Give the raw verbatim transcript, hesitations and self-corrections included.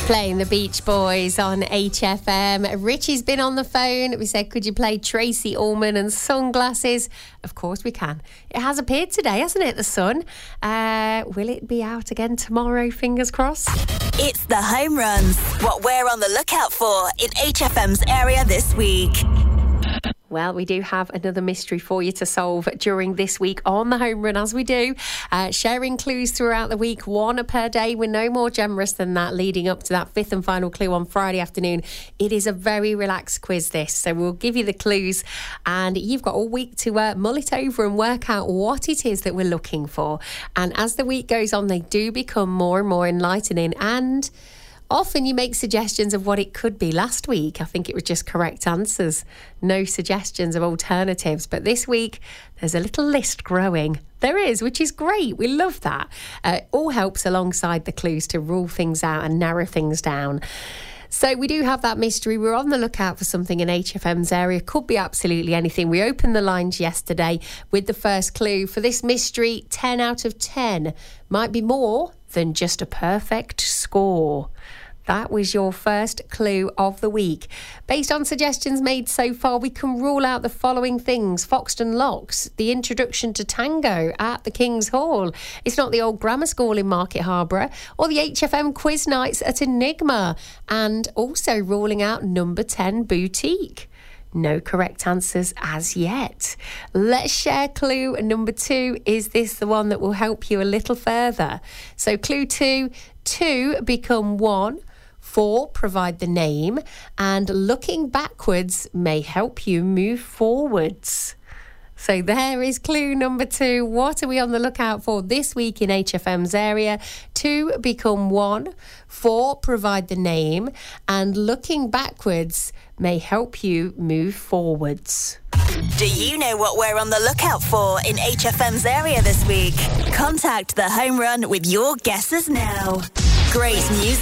Playing the Beach Boys on H F M. Richie's been on the phone. We said, could you play Tracy Ullman and Sunglasses? Of course we can. It has appeared today, hasn't it, the sun? Uh, will it be out again tomorrow? Fingers crossed. It's the home runs. What we're on the lookout for in H F M's area this week. Well, we do have another mystery for you to solve during this week on the home run, as we do. Uh, sharing clues throughout the week, one per day. We're no more generous than that, leading up to that fifth and final clue on Friday afternoon. It is a very relaxed quiz, this. So we'll give you the clues, and you've got all week to uh, mull it over and work out what it is that we're looking for. And as the week goes on, they do become more and more enlightening, and often you make suggestions of what it could be. Last week, I think it was just correct answers. No suggestions of alternatives. But this week, there's a little list growing. There is, which is great. We love that. Uh, it all helps alongside the clues to rule things out and narrow things down. So we do have that mystery. We're on the lookout for something in H F M's area. Could be absolutely anything. We opened the lines yesterday with the first clue. For this mystery, ten out of ten might be more than just a perfect score. That was your first clue of the week. Based on suggestions made so far, we can rule out the following things. Foxton Locks, the introduction to tango at the King's Hall. It's not the old grammar school in Market Harborough, or the H F M quiz nights at Enigma. And also ruling out number ten Boutique. No correct answers as yet. Let's share clue number two. Is this the one that will help you a little further? So clue two, two become one. Four, provide the name. And looking backwards may help you move forwards. So there is clue number two. What are we on the lookout for this week in H F M's area? Two, become one. Four, provide the name. And looking backwards may help you move forwards. Do you know what we're on the lookout for in H F M's area this week? Contact the home run with your guesses now. Great music.